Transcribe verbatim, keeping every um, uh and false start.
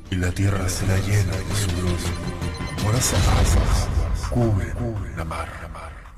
y la tierra será llena de su luz, como las aguas cubren la mar.